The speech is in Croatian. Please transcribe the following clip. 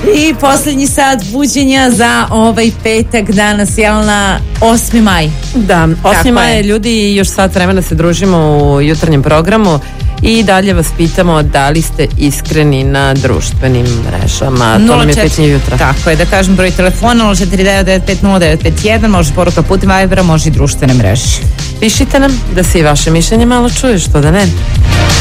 I posljednji sat buđenja za ovaj petak, danas je na 8. maj. Da, 8. maj je, ljudi, još sat vremena se družimo u jutarnjem programu i dalje vas pitamo da li ste iskreni na društvenim mrežama. To nam je petnje jutra. Tako je, da kažem broj telefona 049950951, može poruka putem Vibera, može i društvene mreže. Pišite nam da se i vaše mišljenje malo čuje, što da ne.